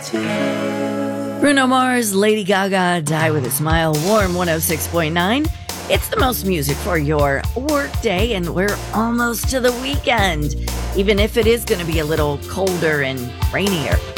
Bruno Mars, Lady Gaga, Die With A Smile, Warm 106.9. It's the most music for your work day, and we're almost to the weekend, even if it is going to be a little colder and rainier.